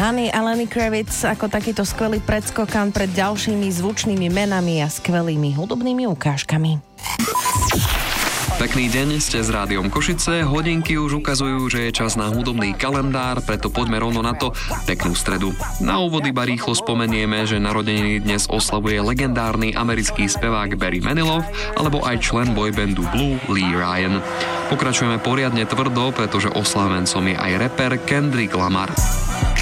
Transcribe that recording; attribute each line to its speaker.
Speaker 1: Honey a Lenny Kravitz ako takýto skvelý predskokan pred ďalšími zvučnými menami a skvelými hudobnými ukážkami.
Speaker 2: Pekný deň, ste s Rádiom Košice, hodinky už ukazujú, že je čas na hudobný kalendár, preto poďme rovno na to. Peknú stredu. Na úvod iba rýchlo spomenieme, že narodeniny dnes oslavuje legendárny americký spevák Barry Manilow alebo aj člen boybandu Blue Lee Ryan. Pokračujeme poriadne tvrdo, pretože oslávencom je aj rapper Kendrick Lamar.